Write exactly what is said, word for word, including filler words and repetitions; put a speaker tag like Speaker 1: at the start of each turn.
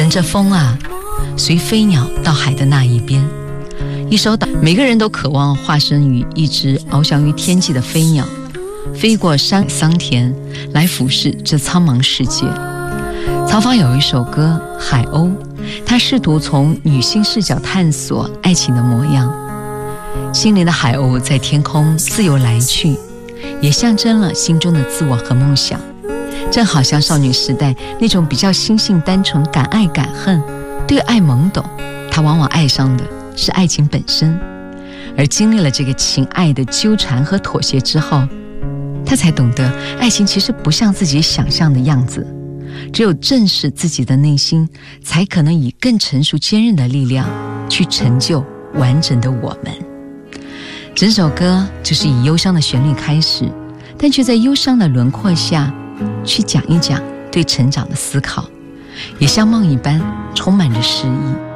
Speaker 1: 乘着风啊，随飞鸟到海的那一边。一首岛，每个人都渴望化身于一只翱翔于天际的飞鸟，飞过山桑田，来俯视这苍茫世界。曹芳有一首歌《海鸥》，他试图从女性视角探索爱情的模样。心灵的海鸥在天空自由来去，也象征了心中的自我和梦想。正好像少女时代那种比较心性单纯、敢爱敢恨，对爱懵懂，她往往爱上的是爱情本身。而经历了这个情爱的纠缠和妥协之后，她才懂得爱情其实不像自己想象的样子。只有正视自己的内心，才可能以更成熟坚韧的力量去成就完整的我们。整首歌就是以忧伤的旋律开始，但却在忧伤的轮廓下去讲一讲对成长的思考，也像梦一般充满着诗意。